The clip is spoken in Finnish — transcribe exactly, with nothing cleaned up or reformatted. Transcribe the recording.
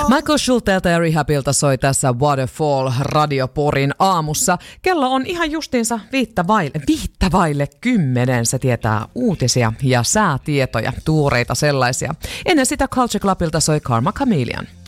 Michael Schultelta ja Rehabilta soi tässä Waterfall Radio Porin aamussa. Kello on ihan justiinsa viittä vaille, viittä vaille kymmenen. Se tietää uutisia ja säätietoja, tuureita sellaisia. Ennen sitä Culture Clubilta soi Karma Chameleon.